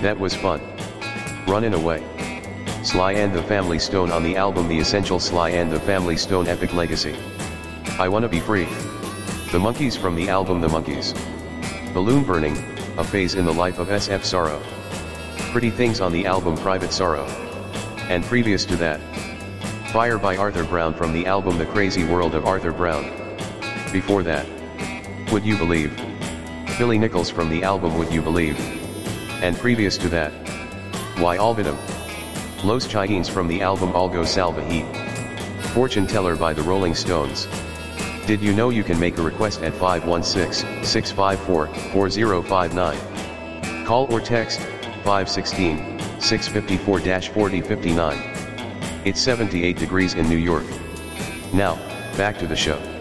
That was fun. Runnin' Away. Sly and the Family Stone on the album The Essential Sly and the Family Stone Epic Legacy. I Wanna Be Free. The Monkees from the album The Monkees. Balloon Burning, a phase in the life of SF Sorrow. Pretty Things on the album Private Sorrow. And previous to that, Fire by Arthur Brown from the album The Crazy World of Arthur Brown. Before that, Would You Believe? Billy Nichols from the album Would You Believe? And previous to that, Why Albinum? Los Chiguines from the album Algo Salva Heat. Fortune Teller by the Rolling Stones. Did you know you can make a request at 516-654-4059? Call or text 516-654-4059. It's 78 degrees in New York. Now, back to the show.